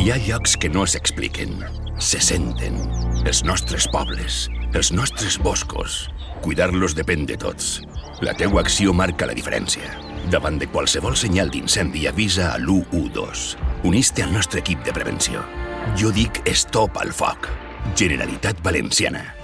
Hi ha llocs que no s'expliquen, se senten. Els nostres pobles, els nostres boscos. Cuidar-los depèn de tots. La teua acció marca la diferència. Davant de qualsevol senyal d'incendi avisa a l'112. Unís-te al nostre equip de prevenció. Jo dic stop al foc. Generalitat Valenciana.